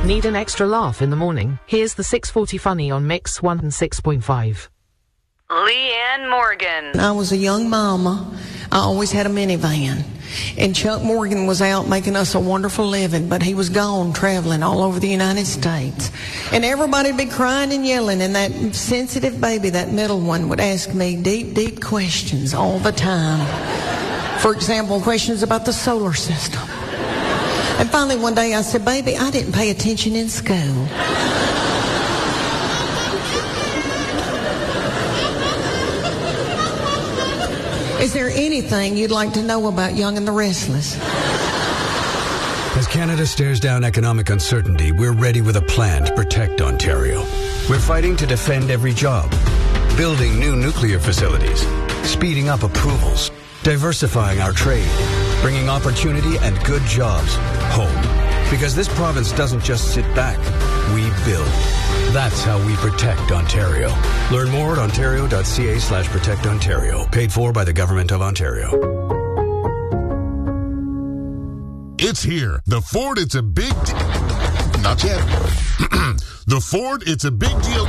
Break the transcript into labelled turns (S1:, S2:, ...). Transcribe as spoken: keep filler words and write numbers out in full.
S1: Need an extra laugh in the morning? Here's the six forty Funny on Mix one oh six point five.
S2: Leanne Morgan.
S3: I was a young mama. I always had a minivan. And Chuck Morgan was out making us a wonderful living, but he was gone traveling all over the United States. And everybody would be crying and yelling, and that sensitive baby, that middle one, would ask me deep, deep questions all the time. For example, questions about the solar system. And finally one day I said, baby, I didn't pay attention in school. Is there anything you'd like to know about Young and the Restless?
S4: As Canada stares down economic uncertainty, we're ready with a plan to protect Ontario. We're fighting to defend every job, building new nuclear facilities, speeding up approvals, diversifying our trade, bringing opportunity and good jobs home. Because this province doesn't just sit back, we build. That's how we protect Ontario. Learn more at ontario.ca slash protect Ontario. Paid for by the Government of Ontario.
S5: It's here. The Ford, it's a big... D- Not yet. The Ford, it's a big deal